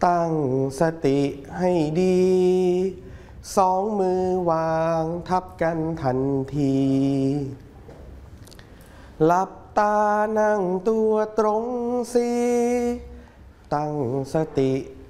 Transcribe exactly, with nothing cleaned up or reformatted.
ตั้งสติให้ดีสองมือวางทับกันทันทีหลับตานั่งตัวตรงสิตั้งสติ